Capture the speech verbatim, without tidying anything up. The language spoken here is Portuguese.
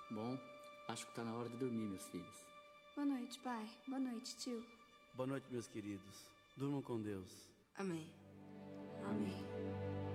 Bom, acho que tá na hora de dormir, meus filhos. Boa noite, pai. Boa noite, tio. Boa noite, meus queridos. Durmam com Deus. Amém. Amém.